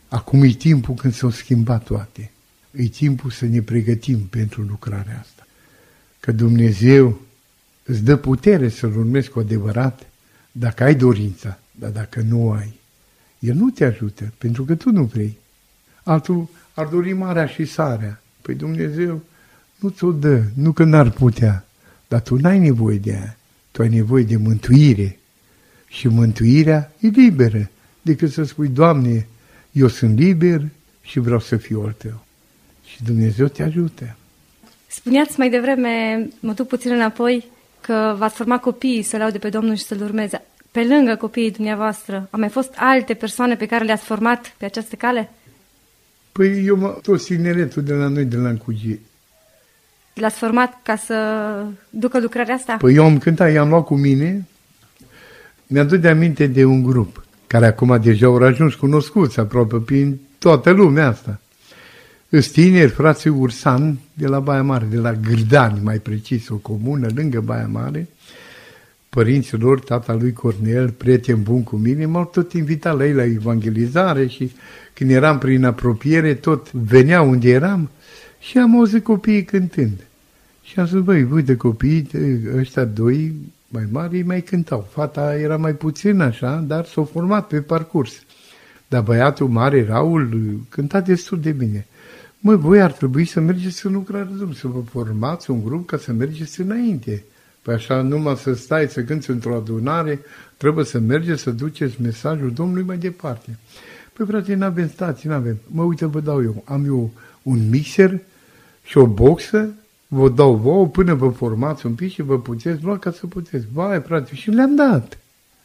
Acum e timpul când s-au schimbat toate. E timpul să ne pregătim pentru lucrarea asta. Că Dumnezeu îți dă putere să-L urmezi cu adevărat dacă ai dorința, dar dacă nu ai, El nu te ajută, pentru că tu nu vrei. Altul ar dori marea și sarea. Păi Dumnezeu nu ți-o dă, nu că n-ar putea, dar tu n-ai nevoie de aia. Tu ai nevoie de mântuire. Și mântuirea e liberă, decât să spui, Doamne, eu sunt liber și vreau să fiu al Tău. Și Dumnezeu te ajută. Spuneați mai devreme, mă duc puțin înapoi, că v-ați format copiii să laude pe Domnul și să-L urmeze. Pe lângă copiii dumneavoastră, au mai fost alte persoane pe care le-ați format pe această cale? Păi toți tineretul de la noi, de la Încugii. L-ați format ca să ducă lucrarea asta? Păi eu am cântat, i-am luat cu mine. Mi-aduc de aminte de un grup, care acum deja au ajuns cunoscuți aproape prin toată lumea asta. Îs tineri, frații Ursan, de la Baia Mare, de la Gârdani, mai precis, o comună lângă Baia Mare. Părinții lor, tata lui Cornel, prieten bun cu mine, m-au tot invitat la ei la evangelizare și când eram prin apropiere, tot veneau unde eram și am auzit copiii cântând. Și am zis, băi, uite copiii ăștia doi mai mari mai cântau. Fata era mai puțin așa, dar s-au format pe parcurs. Dar băiatul mare, Raul, cânta destul de bine. Măi, voi ar trebui să mergeți în lucrarea Domnului, să vă formați un grup ca să mergeți înainte. Păi așa, numai să stai, să cânți într-o adunare, trebuie să mergeți, să duceți mesajul Domnului mai departe. Păi frate, n-avem stații, n-avem. Mă, uite, vă dau eu. Am eu un mixer și o boxă, vă dau vouă până vă formați un pic și vă puteți lua ca să puteți. Vai, frate, și le-am dat.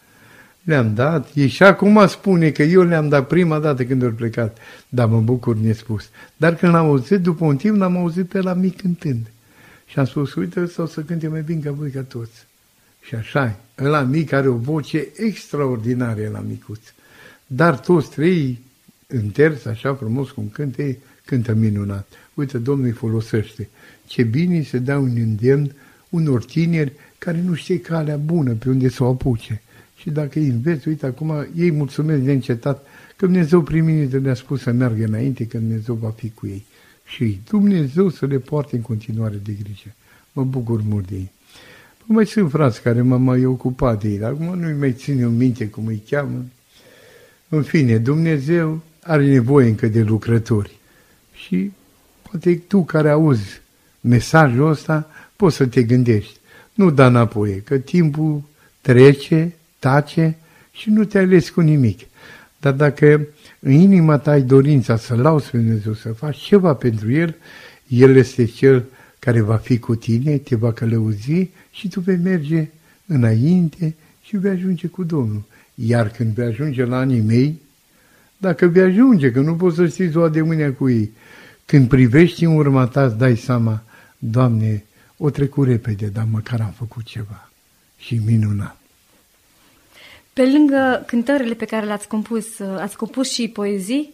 Le-am dat. E și acum spune că eu le-am dat prima dată când au plecat. Dar mă bucur nespus. Dar când l-am auzit, după un timp, l-am auzit pe la mic cântând. Și am spus, uite, sau să cânte mai bine ca voi, ca toți. Și așa, ăla mic are o voce extraordinară, la micuț. Dar toți trei, în terț, așa frumos cum cântă, ei cântă minunat. Uite, Domnul îi folosește. Ce bine se dă un îndemn unor tineri care nu știe calea bună pe unde să o apuce. Și dacă îi înveți, uite, acum ei mulțumesc de încetat că Dumnezeu prin mine le-a spus să meargă înainte, că Dumnezeu va fi cu ei. Și Dumnezeu să le poarte în continuare de grijă. Mă bucur mult de ei. Păi mai sunt frați care m-am mai ocupat de ei, dar acum nu-i mai ține în minte cum îi cheamă. În fine, Dumnezeu are nevoie încă de lucrători. Și poate tu care auzi mesajul ăsta, poți să te gândești. Nu da înapoi, că timpul trece, tace și nu te-ai ales cu nimic. Dar dacă în inima ta ai dorința să lauzi pe Dumnezeu, să faci ceva pentru El, El este Cel care va fi cu tine, te va călăuzi și tu vei merge înainte și vei ajunge cu Domnul. Iar când vei ajunge la anii mei, dacă vei ajunge, că nu poți să știi ziua de mâine cu ei, când privești în urma ta, îți dai seama, Doamne, o trecut repede, dar măcar am făcut ceva. Și minunat. Pe lângă cântările pe care le-ați compus, ați compus și poezii?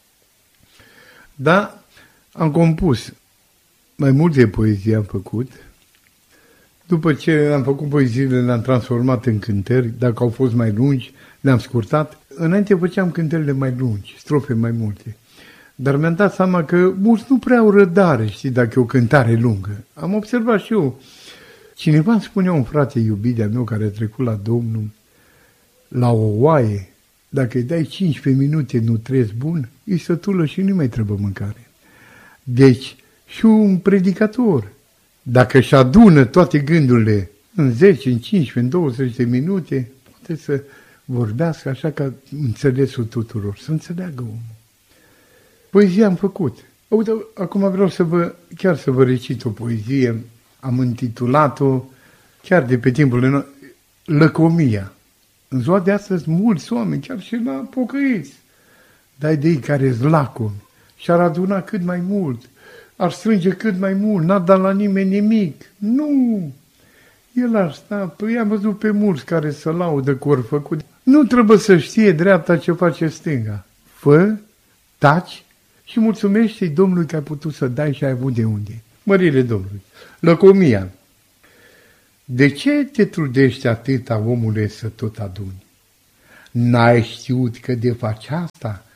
Da, am compus. Mai multe poezii am făcut. După ce am făcut poeziile, le-am transformat în cântări. Dacă au fost mai lungi, le-am scurtat. Înainte făceam cântările mai lungi, strofe mai multe. Dar mi-am dat seama că mulți nu prea au răbdare, știi, dacă e o cântare lungă. Am observat și eu. Cineva îmi spunea, un frate iubit de-a meu care a trecut la Domnul, la o oaie, dacă îi dai 15 minute nu trezi bun, îi sătulă și nu mai trebuie mâncare. Deci, și un predicator, dacă își adună toate gândurile în 10, în 15, în 20 de minute, poate să vorbească așa ca înțelesul tuturor, să înțeleagă omul. Poezia am făcut. Uite, acum vreau chiar să vă recit o poezie, am intitulat-o, chiar de pe timpul Lăcomia. În ziua de astăzi, mulți oameni, chiar și la pocăiți, dar de ei care-s lacomi și ar aduna cât mai mult, ar strânge cât mai mult, n-ar da la nimeni nimic. Nu! El ar sta, păi am văzut pe mulți care se laudă cu ori făcut. Nu trebuie să știe dreapta ce face stânga. Fă, taci și mulțumește-i Domnului că ai putut să dai și ai avut de unde. Mărire Domnului. Lăcomia. De ce te trudești atâta, omule, să tot aduni? N-ai știut că de faci asta,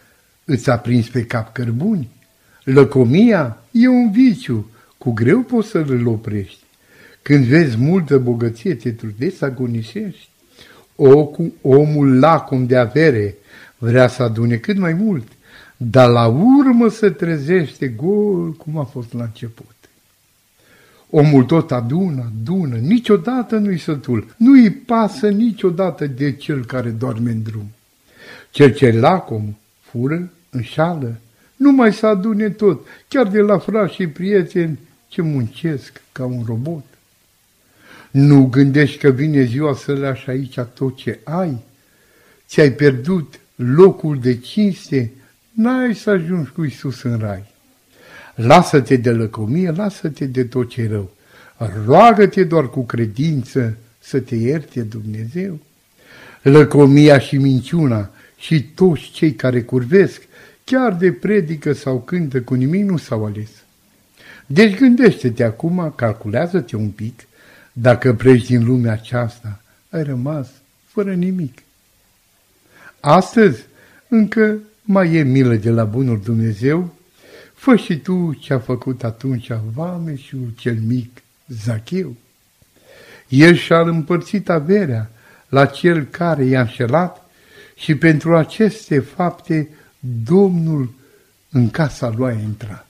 Îți a prins pe cap cărbuni? Lăcomia e un viciu, cu greu poți să-l oprești. Când vezi multă bogăție, te trudești să agonisești. Omul lacom de avere vrea să adune cât mai mult, dar la urmă se trezește gol cum a fost la început. Omul tot adună, niciodată nu-i sătul, nu-i pasă niciodată de cel care doarme în drum. Cel ce lacom fură, înșală, numai să adune tot, chiar de la frați și prieteni ce muncesc ca un robot. Nu gândești că vine ziua să lași aici tot ce ai? Ți-ai pierdut locul de cinste, n-ai să ajungi cu Iisus în rai. Lasă-te de lăcomie, lasă-te de tot ce rău. Roagă-te doar cu credință să te ierte Dumnezeu. Lăcomia și minciuna și toți cei care curvesc, chiar de predică sau cântă, cu nimic nu s-au ales. Deci gândește-te acum, calculează-te un pic, dacă pleci din lumea aceasta, ai rămas fără nimic. Astăzi încă mai e milă de la bunul Dumnezeu, fă și tu ce-a făcut atunci vameșul cel mic Zacheu. El și-a împărțit averea la cel care i-a înșelat și pentru aceste fapte Domnul în casa lui a intrat.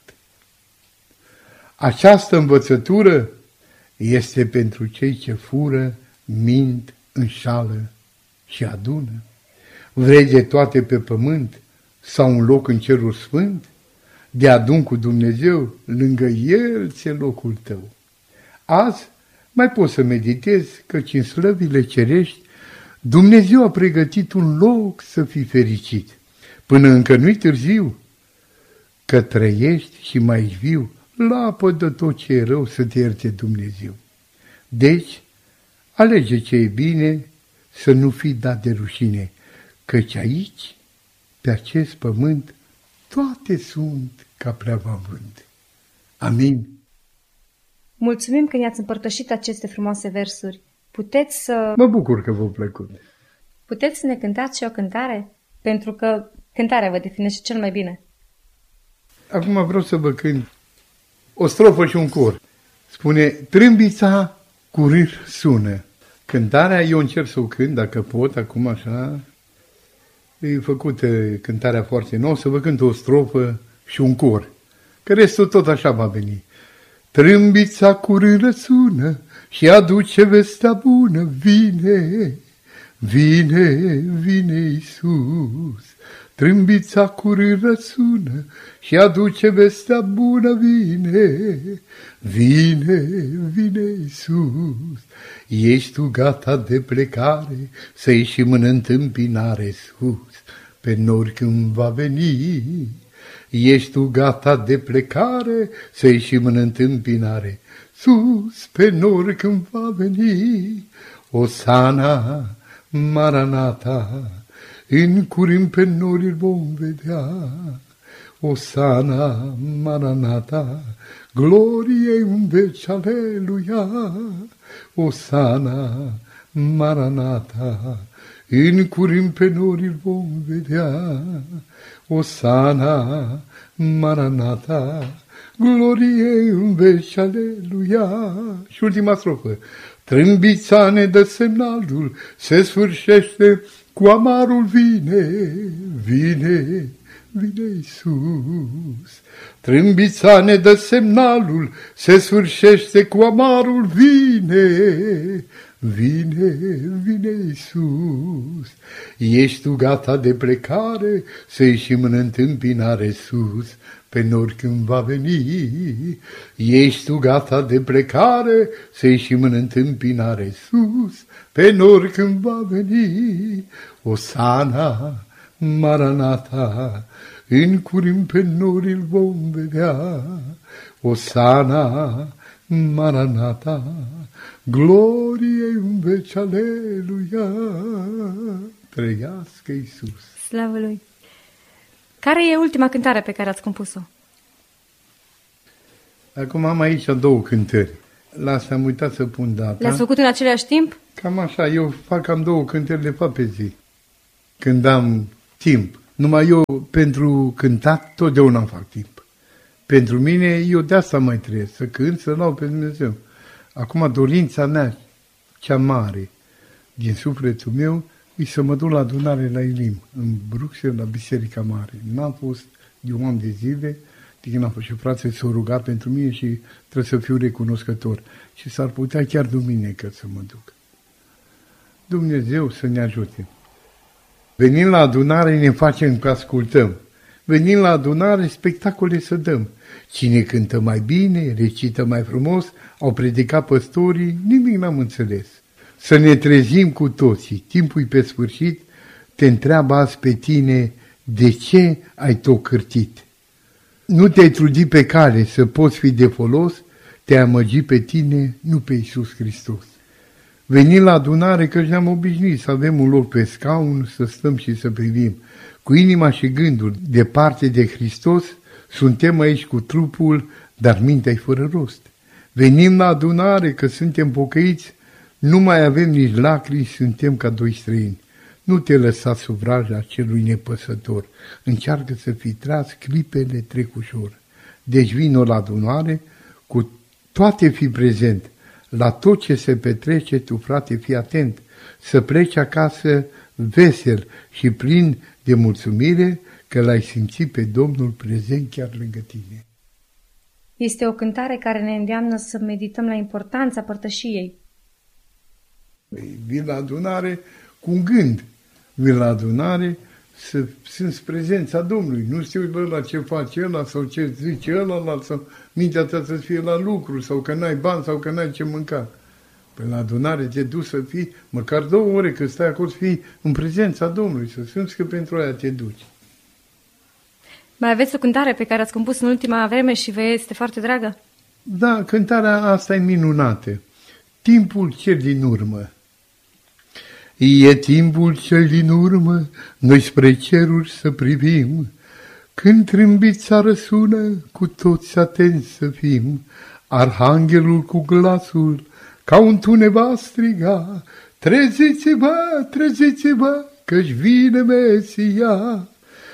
Această învățătură este pentru cei ce fură, mint, înșală și adună. Vrei de toate pe pământ sau un loc în cerul sfânt? De adun cu Dumnezeu, lângă El ți-e locul tău. Azi mai poți să meditezi, căci în slăvile cerești Dumnezeu a pregătit un loc să fii fericit. Până încă nu-i târziu, că trăiești și mai ești viu, lapădă tot ce e rău să te ierte Dumnezeu. Deci, alege ce e bine, să nu fii dat de rușine, căci aici, pe acest pământ, toate sunt ca pleava vânt. Amin. Mulțumim că ne-ați împărtășit aceste frumoase versuri. Puteți să... Mă bucur că v-a plăcut. Puteți să ne cântați și o cântare? Pentru că cântarea vă definește cel mai bine. Acum vreau să vă cânt o strofă și un cor. Spune, trâmbița cu râs sună. Cântarea eu încerc să o cânt, dacă pot, acum așa. E făcută cântarea foarte nouă, să vă cânt o strofă și un cor. Că restul tot așa va veni. Trâmbița cu râs sună și aduce vestea bună. Vine, vine, vine Iisus. Trâmbița cu râs sună și aduce vestea bună. Vine, vine, vine Iisus. Ești tu gata de plecare, să ieșim în întâmpinare sus, pe nori când va veni. Ești tu gata de plecare, să ieșim în întâmpinare sus, pe nori când va veni. Osana, Maranata, în curând pe nori îl vom vedea. Osana, Maranata, glorie în veci, aleluia. Osana, Maranata, în curând pe nori îl vom vedea. Osana, Maranata, glorie în veci, aleluia. Și ultima strofă. Trâmbița ne dă semnalul, se sfârșește cu amarul, vine, vine, vine Iisus. Trâmbița ne dă semnalul, se sfârșește cu amarul, vine, vine, vine Iisus. Ești tu gata de plecare, să ieșim în întâmpinare sus, pe nori când va veni. Ești tu gata de plecare, să ieșim în întâmpinare sus, pe nori când va veni. Osana, Maranata, în curând pe nori îl vom vedea. Osana, Maranata, glorie în veci, aleluia. Trăiască Iisus! Slavă Lui! Care e ultima cântare pe care ați compus-o? Acum am aici două cântări. La asta am uitat să pun data. Le-ați făcut în același timp? Cam așa, eu fac cam două cântări de fapt pe zi. Când am timp. Numai eu, pentru cântat, totdeauna fac timp. Pentru mine, eu de asta mai trăiesc, să cânt, să laud pe Dumnezeu. Acum, dorința mea cea mare din sufletul meu e să mă duc la adunare la Elim, în Bruxelles, la Biserica Mare. N-am fost de un an de zile, de când am fost și frații s-au rugat pentru mine și trebuie să fiu recunoscător. Și s-ar putea chiar duminică să mă duc. Dumnezeu să ne ajute. Venim la adunare, ne facem că ascultăm. Venim la adunare, spectacole să dăm. Cine cântă mai bine, recită mai frumos, au predicat păstorii, nimic n-am înțeles. Să ne trezim cu toții, timpul pe sfârșit, te întreabă azi pe tine, de ce ai tot cârtit? Nu te-ai trudit pe cale să poți fi de folos, te-ai amăgit pe tine, nu pe Iisus Hristos. Venim la adunare că ne-am obișnuit să avem un loc pe scaun, să stăm și să privim. Cu inima și gândul departe de Hristos, suntem aici cu trupul, dar mintea-i fără rost. Venim la adunare că suntem pocăiți, nu mai avem nici lacrimi, suntem ca doi străini. Nu te lăsa sub vraja celui nepăsător, încearcă să fii tras, clipele trec ușor. Deci vino la adunare, cu toate fi prezent, la tot ce se petrece, tu, frate, fii atent, să pleci acasă vesel și plin de mulțumire că l-ai simțit pe Domnul prezent chiar lângă tine. Este o cântare care ne îndeamnă să medităm la importanța părtășiei. Vin la adunare cu un gând, vin la adunare să simți prezența Domnului, nu să te uiți la ce face ăla sau ce zice ăla, sau mintea ta să fie la lucru, sau că n-ai bani, sau că n-ai ce mânca. Păi la adunare te duci să fii, măcar 2 ore că stai acolo, să fii în prezența Domnului, să simți că pentru aia te duci. Mai aveți o cântare pe care ați compus în ultima vreme și vă este foarte dragă? Da, cântarea asta e minunată. Timpul cel din urmă. E timpul cel din urmă, noi spre ceruri să privim, când trâmbița răsună, cu toți atenți să fim. Arhanghelul cu glasul, ca un tune va striga, treziți-vă, treziți-vă, că-și vine Mesia.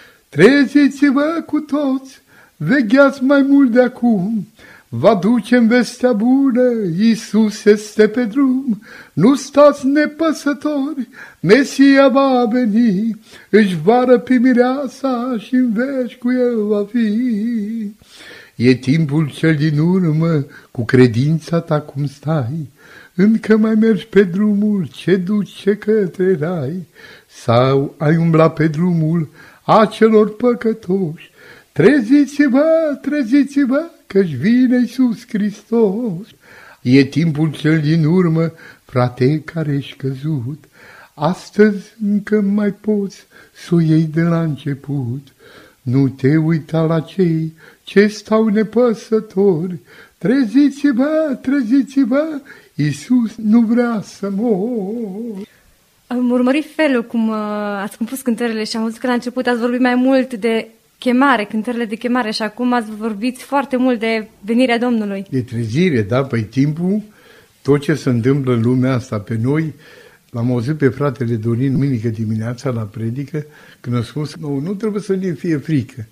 Treziți-vă cu toți, vegheați mai mult de acum, vă aducem vestea bună, Iisus este pe drum. Nu stați nepăsători, Mesia va veni, își va răpi mireasa și în veci cu el va fi. E timpul cel din urmă, cu credința ta cum stai, încă mai mergi pe drumul ce duce către rai, sau ai umblat pe drumul acelor păcătoși. Treziți-vă, treziți-vă, că-și vine Iisus Hristos. E timpul cel din urmă, frate, care ești căzut, astăzi încă mai poți să o iei de la început. Nu te uita la cei ce stau nepăsători, treziți-vă, treziți-vă, Iisus nu vrea să mor. Am urmărit felul cum ați compus cântările și am văzut că la început ați vorbit mai mult de chemare, cântările de chemare, și acum ați vorbit foarte mult de venirea Domnului. De trezire, da? Păi timpul, tot ce se întâmplă în lumea asta pe noi, l-am auzit pe fratele Dorin duminică dimineața la predică, când a spus, nu trebuie să ne fie frică.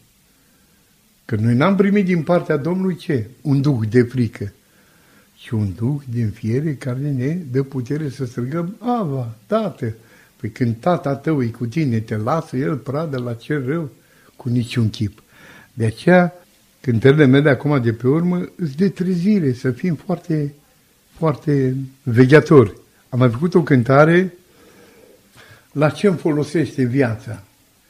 Că noi n-am primit din partea Domnului ce? Un duh de frică. Și un duh din fiere care ne dă putere să strigăm, Ava, Tată. Păi când tata tău e cu tine, te lasă el pradă la cel rău, cu niciun chip. De aceea, cântările mele acum de pe urmă, îți de trezire, să fim foarte, foarte vegheatori. Am mai făcut o cântare, la ce-mi folosește viața?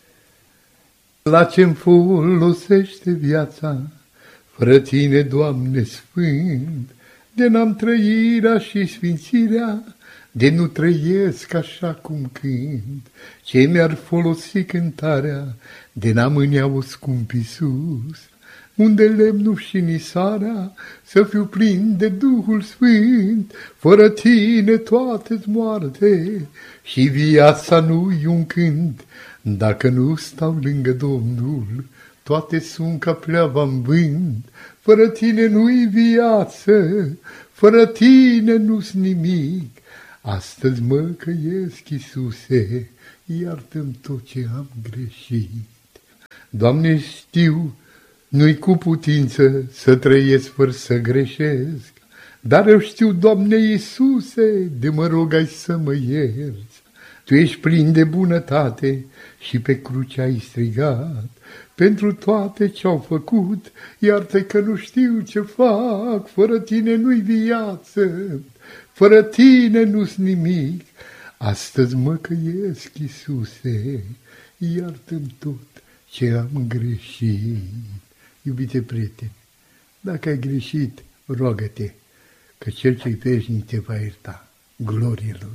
La ce-mi folosește viața? Fără tine, Doamne Sfânt, de n-am trăirea și sfințirea, de nu trăiesc așa cum cânt. Ce mi-ar folosi cântarea, de n-am în ea o scump Iisus, unde lemnul și nisarea să fiu plin de Duhul Sfânt. Fără tine toate-s moarte și viața nu-i un cânt. Dacă nu stau lângă Domnul, toate sunt ca pleava în vânt. Fără tine nu-i viață, fără tine nu-s nimic. Astăzi mă căiesc, Iisuse, iartă-mi tot ce am greșit. Doamne, știu, nu-i cu putință să trăiesc fără să greșesc, dar eu știu, Doamne Iisuse, de mă rog ai să mă ierți. Tu ești plin de bunătate și pe cruce ai strigat, pentru toate ce-au făcut, iartă că nu știu ce fac, fără tine nu-i viață, fără tine nu-s nimic. Astăzi mă căiesc, Iisuse, iartă-mi tot ce am greșit. Iubite prieteni, dacă ai greșit, roagă-te, că Cel ce-i veșnic te va ierta. Glorie Lui!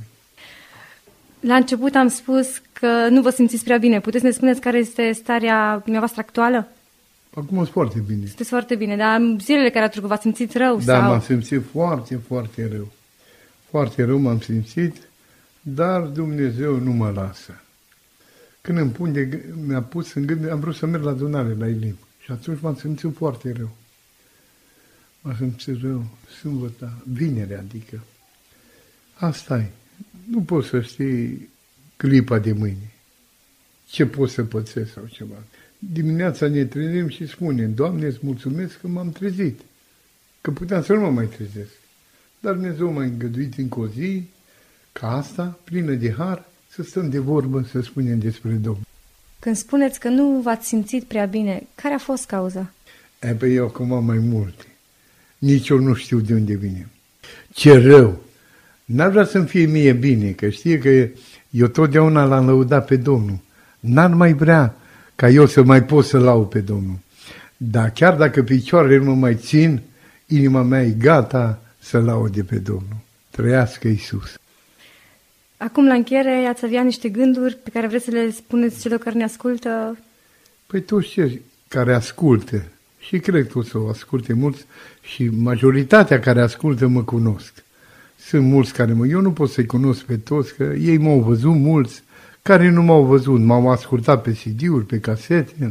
La început am spus că nu vă simțiți prea bine. Puteți să ne spuneți care este starea dumneavoastră actuală? Acum sunt foarte bine. Sunteți foarte bine, dar zilele care au trecut v-ați simțit rău? Da, sau? m-am simțit foarte, foarte rău. Foarte rău m-am simțit, dar Dumnezeu nu mă lasă. Când mi-a pus în gând, am vrut să merg la adunare la Elim. Și atunci m-am simțit foarte rău. M-am simțit rău, sâmbătă, vineri adică. Asta e. Nu poți să știi clipa de mâine. Ce poți să pățesc sau ceva. Dimineața ne trezim și spunem, Doamne, îți mulțumesc că m-am trezit. Că puteam să nu mă mai trezesc. Dar Dumnezeu m-a îngăduit încă o zi, ca asta, plină de har, să stăm de vorbă, să spunem despre Domnul. Când spuneți că nu v-ați simțit prea bine, care a fost cauza? Păi eu acum am mai multe. Nici eu nu știu de unde vine. Ce rău! N-ar vrea să-mi fie mie bine, că știe că eu totdeauna l-am lăudat pe Domnul. N-ar mai vrea ca eu să mai pot să laud pe Domnul. Dar chiar dacă picioarele nu mă mai țin, inima mea e gata să laude pe Domnul. Trăiască Iisus! Acum, la încheiere, ați avea niște gânduri pe care vreți să le spuneți celor care ne ascultă? Păi toți cei care ascultă, și cred că o să o asculte mulți, și majoritatea care ascultă mă cunosc. Sunt mulți care eu nu pot să-i cunosc pe toți, că ei m-au văzut, mulți care nu m-au văzut, m-au ascultat pe CD-uri, pe casete,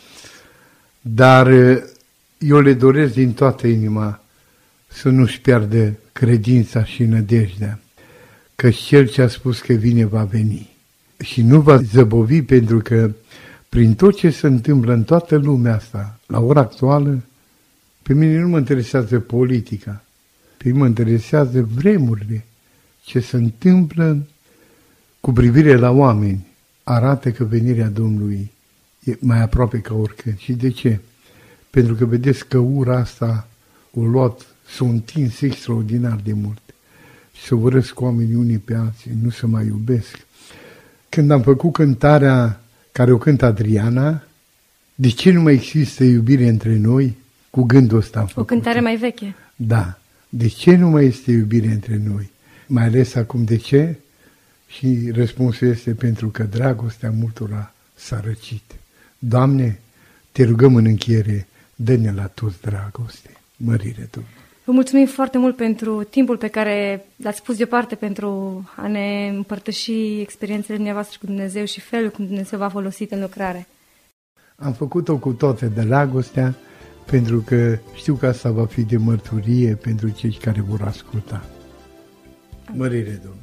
dar eu le doresc din toată inima să nu-și piardă credința și nădejdea, că Cel ce a spus că vine va veni și nu va zăbovi, pentru că prin tot ce se întâmplă în toată lumea asta, la ora actuală, pe mine nu mă interesează politica, pe mine mă interesează vremurile, ce se întâmplă cu privire la oameni, arată că venirea Domnului e mai aproape ca oricând. Și de ce? Pentru că vedeți că ura asta s-a întins extraordinar de mult. Și se urăsc oamenii unii pe alții, nu se mai iubesc. Când am făcut cântarea care o cântă Adriana, de ce nu mai există iubire între noi? Cu gândul ăsta am făcut. O cântare mai veche. Da. De ce nu mai este iubire între noi? Mai ales acum de ce? Și răspunsul este pentru că dragostea multora s-a răcit. Doamne, te rugăm în încheiere, dă-ne la toți dragoste. Mărire Domnului. Vă mulțumim foarte mult pentru timpul pe care l-ați pus deoparte pentru a ne împărtăși experiențele dumneavoastră cu Dumnezeu și felul cum Dumnezeu v-a folosit în lucrare. Am făcut-o cu toată dragostea, pentru că știu că asta va fi de mărturie pentru cei care vor asculta. Mărire Domnului!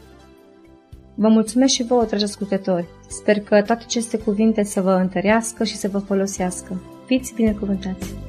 Vă mulțumesc și vouă, dragi ascultători. Sper că toate aceste cuvinte să vă întărească și să vă folosească. Fiți binecuvântați!